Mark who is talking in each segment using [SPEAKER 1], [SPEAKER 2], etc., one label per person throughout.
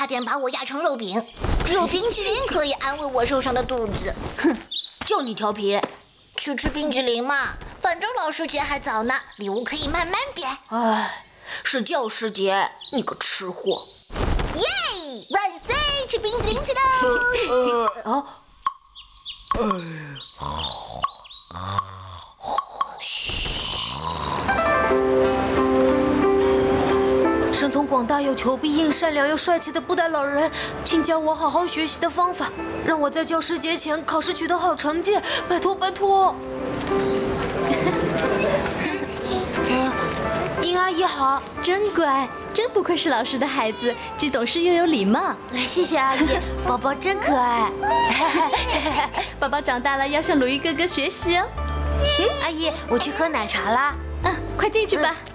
[SPEAKER 1] 差点把我压成肉饼。只有冰淇淋可以安慰我受伤的肚子。
[SPEAKER 2] 哼，就你调皮。
[SPEAKER 1] 去吃冰淇淋嘛，反正老师节还早呢，礼物可以慢慢变。
[SPEAKER 2] 哎，是教师节，你个吃货！
[SPEAKER 1] 耶，万岁！吃冰淇淋去喽！
[SPEAKER 3] 神通广大又求必应、善良又帅气的布袋老人，请教我好好学习的方法，让我在教师节前考试取得好成绩，拜托拜托！殷阿姨好，
[SPEAKER 4] 真乖，真不愧是老师的孩子，既懂事又有礼貌。
[SPEAKER 3] 谢谢阿姨，宝宝真可爱。
[SPEAKER 4] 宝宝长大了要向鲁豫哥哥学习哦。
[SPEAKER 3] 阿姨，我去喝奶茶啦。
[SPEAKER 4] 快进去吧。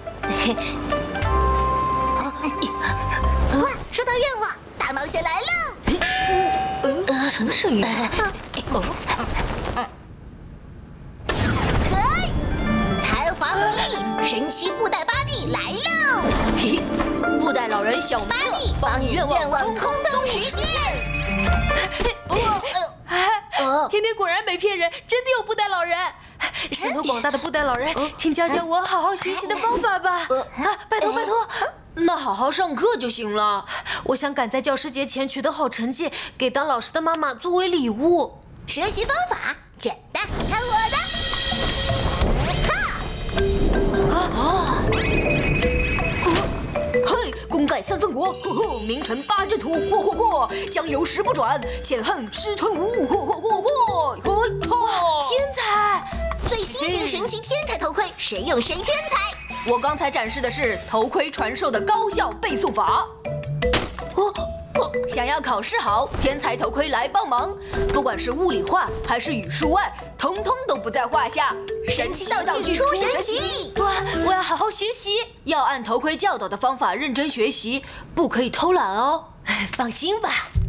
[SPEAKER 1] 哇，收到愿望，大冒险来喽！
[SPEAKER 3] 什么声音？
[SPEAKER 1] 才华横溢，神奇布袋巴蒂来喽！
[SPEAKER 2] 布袋老人小巴
[SPEAKER 1] 蒂帮你愿望通通实现。
[SPEAKER 3] 甜甜果然没骗人，真的有布袋老人。神通广大的布袋老人，请教教我好好学习的方法吧！拜托拜托。
[SPEAKER 2] 那好好上课就行了。
[SPEAKER 3] 我想赶在教师节前取得好成绩，给当老师的妈妈作为礼物。
[SPEAKER 1] 学习方法简单，看我的！
[SPEAKER 2] 嘿，功盖3分国，名臣8阵图，江油10不转，欠恨吃吞吴，
[SPEAKER 3] 天才！
[SPEAKER 1] 最新型神奇天才头盔，谁用谁天才！
[SPEAKER 2] 我刚才展示的是头盔传授的高效背诵法。想要考试好，天才头盔来帮忙。不管是物理化还是语数外，通通都不在话下。
[SPEAKER 1] 神奇道具出神奇！
[SPEAKER 3] 哇，我要好好学习，
[SPEAKER 2] 要按头盔教导的方法认真学习，不可以偷懒哦。
[SPEAKER 3] 放心吧。